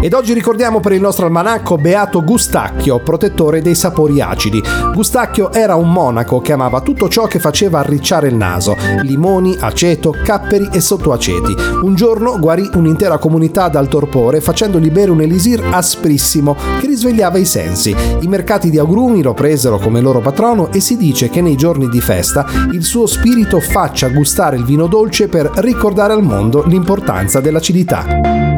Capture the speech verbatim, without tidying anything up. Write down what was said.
Ed oggi ricordiamo per il nostro almanacco Beato Gustacchio, protettore dei sapori acidi. Gustacchio era un monaco che amava tutto ciò che faceva arricciare il naso: limoni, aceto, capperi e sottoaceti. Un giorno guarì un'intera comunità dal torpore facendogli bere un elisir asprissimo che risvegliava i sensi. I mercati di agrumi lo presero come loro patrono e si dice che nei giorni di festa il suo spirito faccia gustare il vino dolce per ricordare al mondo l'importanza dell'acidità.